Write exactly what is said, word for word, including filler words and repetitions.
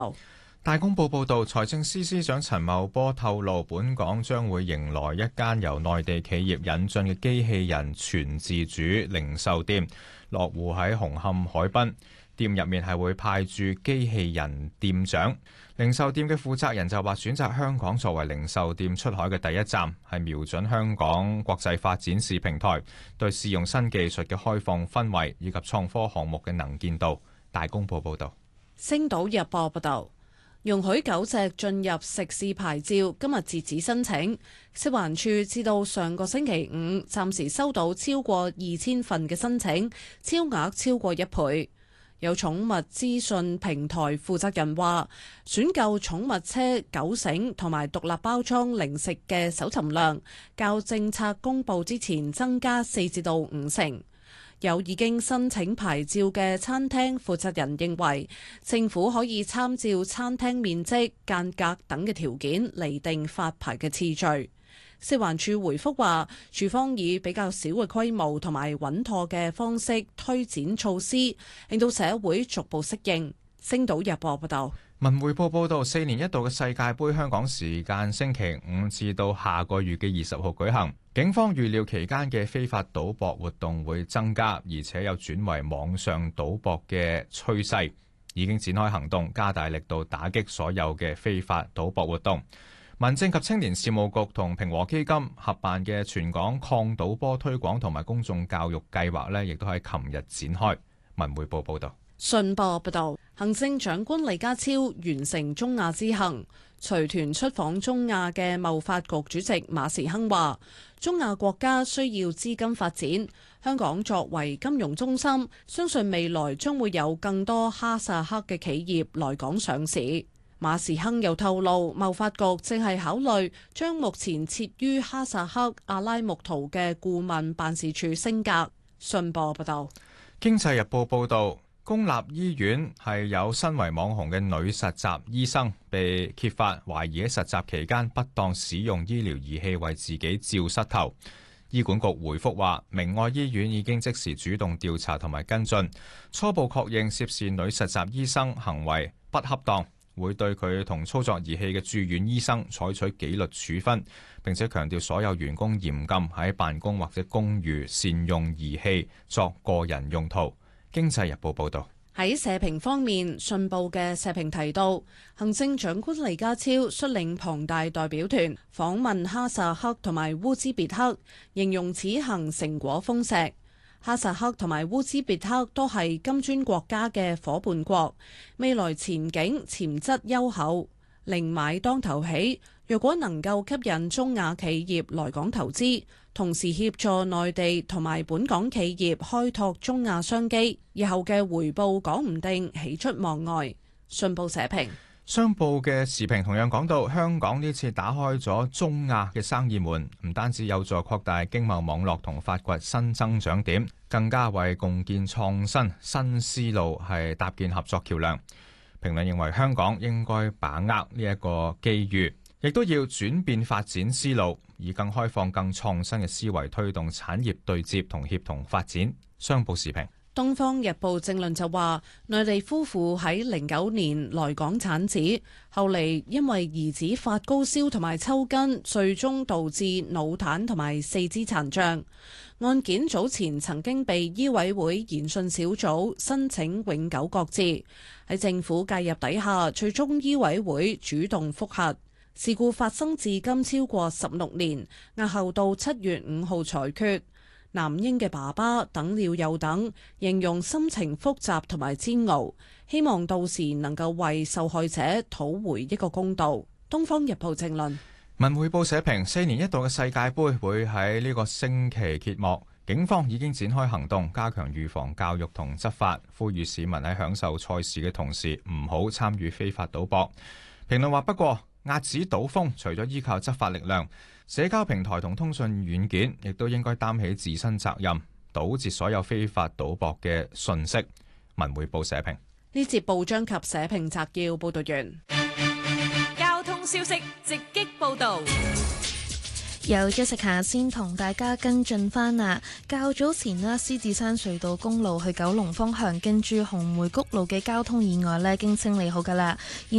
大公報報導，財政司司長陳茂波透露，本港將會迎來一間由內地企業引進嘅機器人全自主零售店，落戶喺紅磡海濱。店入面係會派駐機器人店長。零售店嘅負責人就話，選擇香港作為零售店出海嘅第一站，係瞄準香港國際化展示平台，對試用新技術嘅開放氛圍以及創科項目嘅能見度。大公報報導。 星島日報報導。容許狗隻進入食肆牌照，今日截止申請。食環署至到上個星期五，暫時收到超過二千份嘅申請，超額超過一倍。有寵物資訊平台負責人話，選購寵物車、狗繩同埋獨立包裝零食嘅搜尋量，較政策公佈之前增加四至到五成。有已經申請牌照嘅餐廳負責人認為，政府可以參照餐廳面積、間隔等嘅條件釐定發牌嘅次序。食環署回覆話，署方以比較小嘅規模同埋穩妥嘅方式推展措施，令到社會逐步適應。星島日報報道。 文匯報報道，四年一度嘅世界盃香港時間星期五至到下個月嘅二十號舉行。警方預料期間嘅非法賭博活動會增加，而且有轉為網上賭博嘅趨勢，已經展開行動，加大力度打擊所有嘅非法賭博活動。民政及青年事務局同平和基金合辦嘅全港抗賭波推廣同埋公眾教育計劃呢，亦都喺琴日展開。文匯報報道。 信報報道，行政長官李家超完成中亞之行，隨團出訪中亞嘅貿發局主席馬時亨話，中亞國家需要資金發展，香港作為金融中心，相信未來將會有更多哈薩克嘅企業來港上市。馬時亨又透露，貿發局正係考慮將目前設於哈薩克阿拉木圖嘅顧問辦事處升格。信報報道。 經濟日報報道，公立醫院係有身為網紅嘅女實習醫生被揭發懷疑喺實習期間不當使用醫療儀器為自己照膝頭。醫管局回覆話，明愛醫院已經即時主動調查同埋跟進，初步確認涉事女實習醫生行為不恰當，會對佢同操作儀器嘅住院醫生採取紀律處分，並且強調所有員工嚴禁喺辦公或者公寓善用儀器作個人用途。經濟日報報導。 喺社評方面，信報嘅社評提到，行政長官李家超率領龐大代表團訪問哈薩克同埋烏茲別克，形容此行成果豐碩。哈薩克同埋烏茲別克都係金磚國家嘅夥伴國，未來前景潛質優厚，寧買當頭起。若果能夠吸引中亞企業來港投資，同時協助內地同埋本港企業開拓中亞商機，以後嘅回報講唔定喜出望外。信報社評。 商報嘅時評同樣講到，香港呢次打開咗中亞嘅生意門，唔單止有助擴大經貿網絡同發掘新增長點，更加為共建創新新思路係搭建合作橋樑。評論認為香港應該把握呢一個機遇，亦都要轉變發展思路，以更開放、更創新嘅思維推動產業對接同協同發展。商報時評。 《東方日報》政論就話，內地夫婦喺零九年來港產子，後嚟因為兒子發高燒同埋抽筋，最終導致腦癱同埋四肢殘障。案件早前曾經被醫委會研訊小組申請永久擱置，喺政府介入底下，最終醫委會主動覆核。事故發生至今超過十六年，押後到七月五號裁決。男嬰嘅爸爸等了又等，形容心情複雜同埋煎熬，希望到時能夠為受害者討回一個公道。東方日報正論。 文匯報社評，四年一度嘅世界盃會喺呢個星期揭幕，警方已經展開行動，加強預防教育同執法，呼籲市民喺享受賽事嘅同時唔好參與非法賭博。評論話，不過遏止賭風除咗依靠執法力量，社交平台同通訊軟件亦都應該擔起自身責任，堵截所有非法賭博嘅訊息。文匯報社評。 呢節報章及社評摘要報道完。 交通消息直擊報道。 由 Jessica 先同大家跟進翻啊！較早前啦，獅子山隧道公路去九龍方向，跟住紅梅谷路嘅交通意外呢，經清理好噶啦。